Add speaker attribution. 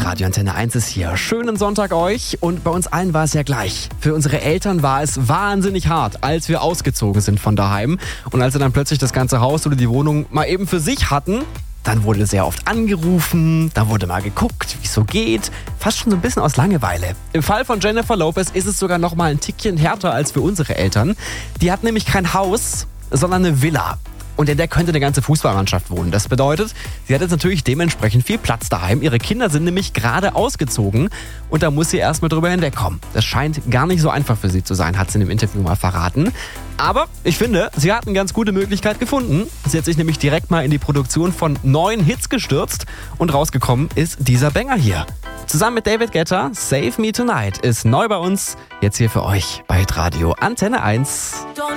Speaker 1: Radio Antenne 1 ist hier. Schönen Sonntag euch und bei uns allen war es ja gleich. Für unsere Eltern war es wahnsinnig hart, als wir ausgezogen sind von daheim. Und als sie dann plötzlich das ganze Haus oder die Wohnung mal eben für sich hatten, dann wurde sehr oft angerufen, da wurde mal geguckt, wie es so geht. Fast schon so ein bisschen aus Langeweile. Im Fall von Jennifer Lopez ist es sogar noch mal ein Tickchen härter als für unsere Eltern. Die hat nämlich kein Haus, sondern eine Villa. Und in der könnte eine ganze Fußballmannschaft wohnen. Das bedeutet, sie hat jetzt natürlich dementsprechend viel Platz daheim. Ihre Kinder sind nämlich gerade ausgezogen und da muss sie erstmal drüber hinwegkommen. Das scheint gar nicht so einfach für sie zu sein, hat sie in dem Interview mal verraten. Aber ich finde, sie hat eine ganz gute Möglichkeit gefunden. Sie hat sich nämlich direkt mal in die Produktion von neuen Hits gestürzt und rausgekommen ist dieser Banger hier. Zusammen mit David Guetta, Save Me Tonight ist neu bei uns. Jetzt hier für euch bei Radio Antenne 1.